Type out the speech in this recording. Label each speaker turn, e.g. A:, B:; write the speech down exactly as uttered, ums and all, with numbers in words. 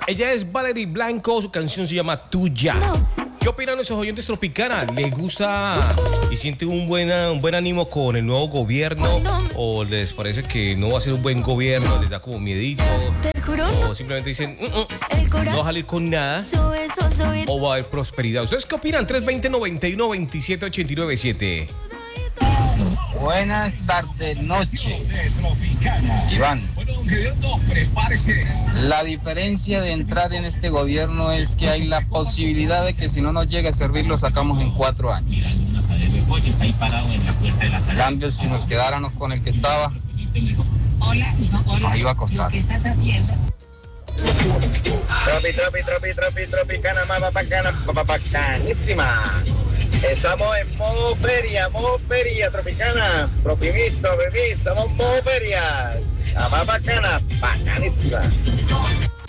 A: Ella es Valerie Blanco, su canción se llama Tuya. ¿Qué opinan nuestros oyentes Tropicana? ¿Les gusta y sienten un buen, un buen ánimo con el nuevo gobierno? ¿O les parece que no va a ser un buen gobierno? ¿Les da como miedito? ¿O simplemente dicen, mm, mm, no va a salir con nada? ¿O va a haber prosperidad? ¿Ustedes qué opinan? tres veinte, noventa y uno, veintisiete, ochenta y nueve, siete.
B: Buenas tardes, noche. Iván, la diferencia de entrar en este gobierno es que hay la posibilidad de que si no nos llega a servir lo sacamos en cuatro años. En cambio, si nos quedáramos con el que estaba, nos iba a costar.
C: Tropi, tropi, tropi, tropi, tropicana, más bacana, bacanísima. Estamos en modo feria, modo feria, tropicana. Propimisto, bebé, estamos en modo feria. La más bacana, bacanísima.